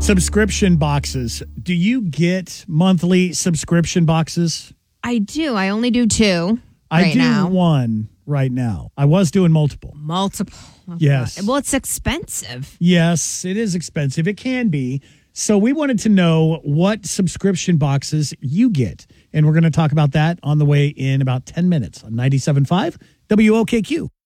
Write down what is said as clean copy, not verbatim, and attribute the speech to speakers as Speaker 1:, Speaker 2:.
Speaker 1: Subscription boxes. Do you get monthly subscription boxes?
Speaker 2: I do. I only do 2
Speaker 1: I
Speaker 2: right
Speaker 1: do
Speaker 2: now.
Speaker 1: 1 right now. I was doing multiple.
Speaker 2: Multiple. Oh,
Speaker 1: Yes.
Speaker 2: God. Well, it's expensive.
Speaker 1: Yes, it is expensive. It can be. So we wanted to know what subscription boxes you get. And we're going to talk about that on the way in about 10 minutes on 97.5 WOKQ.